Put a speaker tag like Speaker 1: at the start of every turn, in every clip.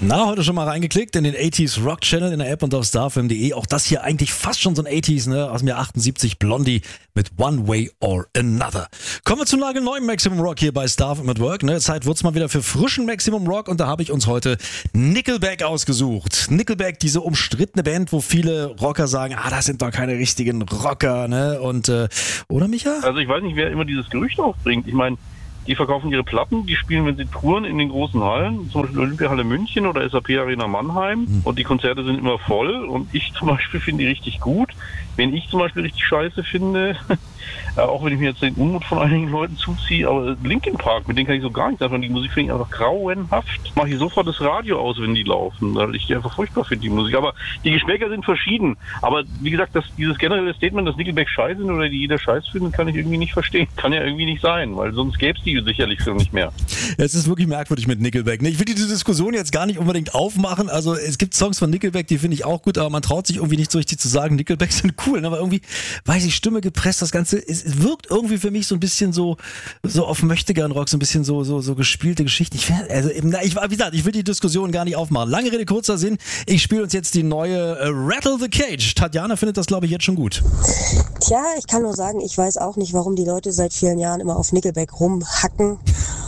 Speaker 1: Na, heute schon mal reingeklickt in den 80s Rock Channel in der App und auf starfm.de. Auch das hier eigentlich fast schon so ein 80s, ne? Aus dem Jahr 78, Blondie mit One Way or Another. Kommen wir zum nagelneuen Maximum Rock hier bei StarFM at Work. Ne? Zeit wird's mal wieder für frischen Maximum Rock und da habe ich uns heute Nickelback ausgesucht. Nickelback, diese umstrittene Band, wo viele Rocker sagen, das sind doch keine richtigen Rocker, ne? Und, oder Micha?
Speaker 2: Also ich weiß nicht, wer immer dieses Gerücht aufbringt. Ich meine, die verkaufen ihre Platten, die spielen, wenn sie touren, in den großen Hallen, zum Beispiel Olympiahalle München oder SAP Arena Mannheim. Und die Konzerte sind immer voll und ich zum Beispiel finde die richtig gut. Wenn ich zum Beispiel richtig scheiße finde, auch wenn ich mir jetzt den Unmut von einigen Leuten zuziehe, aber Linkin Park, mit denen kann ich so gar nicht sagen. Die Musik finde ich einfach grauenhaft. Mache ich sofort das Radio aus, wenn die laufen, weil ich die einfach furchtbar finde, die Musik. Aber die Geschmäcker sind verschieden. Aber wie gesagt, dieses generelle Statement, dass Nickelback scheiße sind oder die jeder Scheiß findet, kann ich irgendwie nicht verstehen. Kann ja irgendwie nicht sein, weil sonst gäbe es die sicherlich schon nicht mehr.
Speaker 1: Es ist wirklich merkwürdig mit Nickelback. Ich will diese Diskussion jetzt gar nicht unbedingt aufmachen. Also es gibt Songs von Nickelback, die finde ich auch gut, aber man traut sich irgendwie nicht so richtig zu sagen, Nickelback sind cool. Aber irgendwie, weiß ich, Stimme gepresst, das Ganze, es wirkt irgendwie für mich so ein bisschen so auf Möchtegern-Rock, so ein bisschen so gespielte Geschichten. Ich will die Diskussion gar nicht aufmachen. Lange Rede, kurzer Sinn. Ich spiele uns jetzt die neue Rattle the Cage. Tatjana findet das, glaube ich, jetzt schon gut.
Speaker 3: Tja, ich kann nur sagen, ich weiß auch nicht, warum die Leute seit vielen Jahren immer auf Nickelback rumhacken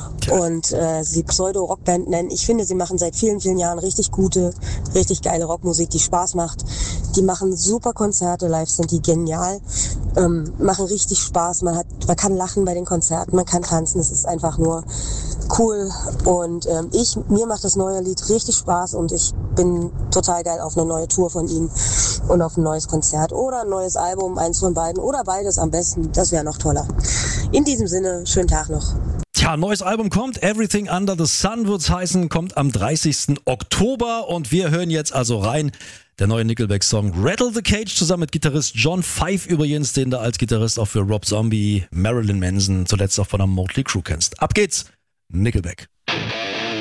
Speaker 3: und sie Pseudo-Rockband nennen. Ich finde, sie machen seit vielen, vielen Jahren richtig gute, richtig geile Rockmusik, die Spaß macht. Die machen super Konzerte, live sind die genial, machen richtig Spaß. Man kann lachen bei den Konzerten, man kann tanzen, es ist einfach nur cool. Und mir macht das neue Lied richtig Spaß und ich bin total geil auf eine neue Tour von ihnen und auf ein neues Konzert oder ein neues Album, eins von beiden oder beides am besten. Das wäre noch toller. In diesem Sinne, schönen Tag noch.
Speaker 1: Tja, neues Album kommt, Everything Under the Sun wird's heißen, kommt am 30. Oktober und wir hören jetzt also rein. Der neue Nickelback-Song Rattle the Cage zusammen mit Gitarrist John Five übrigens, den du als Gitarrist auch für Rob Zombie, Marilyn Manson, zuletzt auch von der Motley Crue kennst. Ab geht's, Nickelback.